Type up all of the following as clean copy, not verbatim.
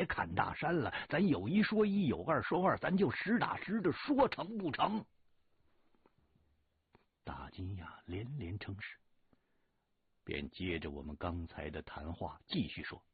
别看大山了，咱有一说一，有二说二，咱就实打实的说，成不成？大金牙连连称是，便接着我们刚才的谈话继续说：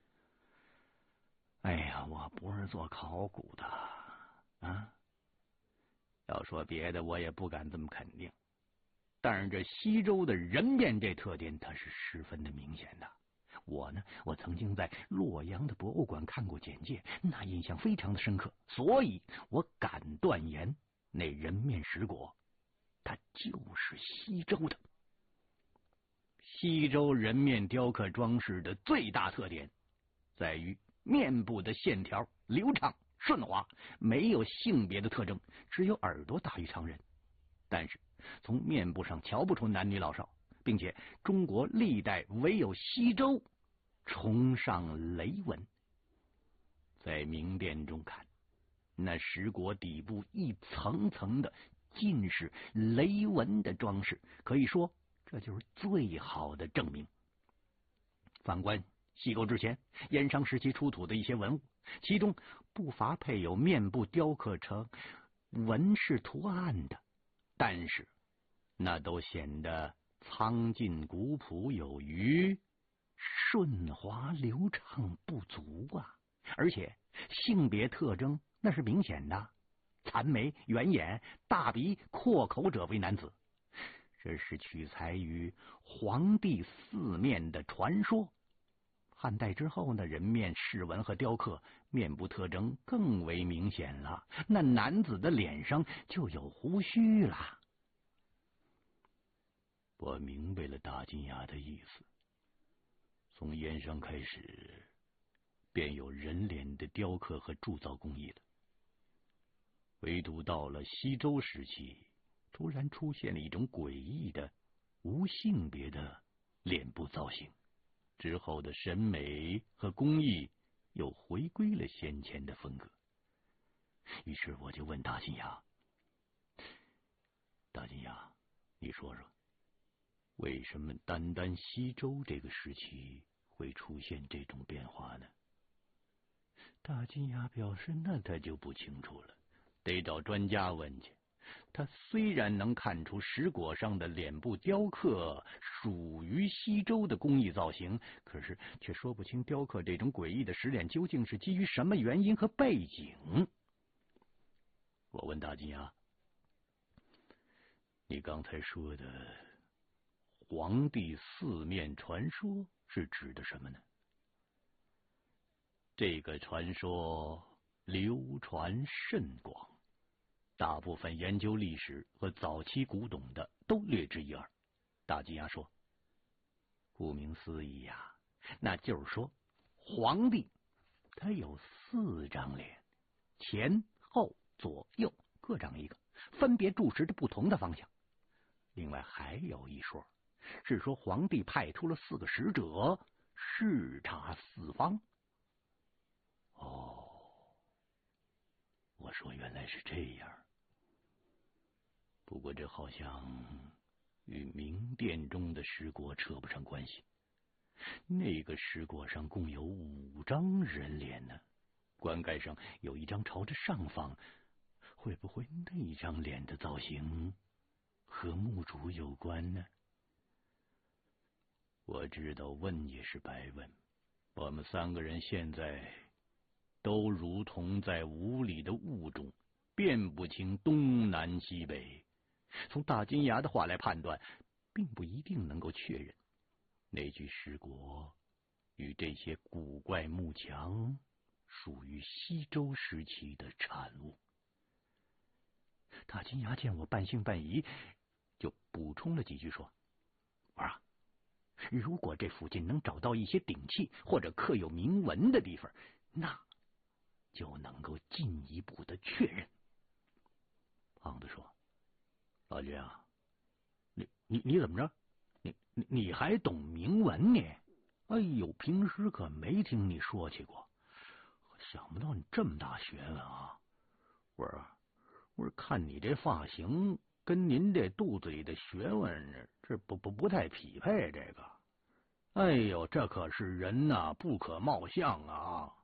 哎呀，我不是做考古的啊，要说别的我也不敢这么肯定，但是这西周的人面这特点它是十分的明显的。我曾经在洛阳的博物馆看过简介，那印象非常的深刻，所以我敢断言那人面石椁它就是西周的。西周人面雕刻装饰的最大特点在于面部的线条流畅顺滑，没有性别的特征，只有耳朵大于常人，但是从面部上瞧不出男女老少，并且中国历代唯有西周崇尚雷纹。在明殿中看，那石椁底部一层层的尽是雷纹的装饰，可以说这就是最好的证明。反观西周之前殷商时期出土的一些文物，其中不乏配有面部雕刻成纹饰图案的，但是那都显得苍劲古朴有余，顺滑流畅不足啊。而且性别特征那是明显的，残眉圆眼大鼻阔口者为男子，这是取材于黄帝四面的传说。汉代之后呢，人面饰纹和雕刻面部特征更为明显了，那男子的脸上就有胡须了。我明白了大金牙的意思，从殷商开始便有人脸的雕刻和铸造工艺了，唯独到了西周时期，突然出现了一种诡异的无性别的脸部造型，之后的审美和工艺又回归了先前的风格。于是我就问大金牙：大金牙，你说说，为什么单单西周这个时期会出现这种变化呢？大金牙表示那他就不清楚了，得找专家问去。他虽然能看出石椁上的脸部雕刻属于西周的工艺造型，可是却说不清雕刻这种诡异的石脸究竟是基于什么原因和背景。我问大金牙：你刚才说的黄帝四面传说是指的什么呢？这个传说流传甚广，大部分研究历史和早期古董的都略知一二。大金牙说：顾名思义呀，那就是说皇帝他有4张脸，前后左右各长一个，分别注视着不同的方向。另外还有一说，是说皇帝派出了4个使者视察四方。我说原来是这样。不过这好像与明殿中的石椁扯不上关系。那个石椁上共有5张人脸呢，棺盖上有一张朝着上方，会不会那张脸的造型和墓主有关呢？我知道问也是白问，我们3个人现在都如同在雾里的雾中，辨不清东南西北。从大金牙的话来判断，并不一定能够确认那具石椁与这些古怪木墙属于西周时期的产物。大金牙见我半信半疑，就补充了几句说：儿啊，如果这附近能找到一些鼎器或者刻有铭文的地方，那就能够进一步的确认。胖子说：老君啊，你怎么着？你还懂铭文呢？哎呦，平时可没听你说起过，想不到你这么大学问啊！我说看你这发型跟您这肚子里的学问，这不太匹配。这个，哎呦，这可是人呐，不可貌相啊！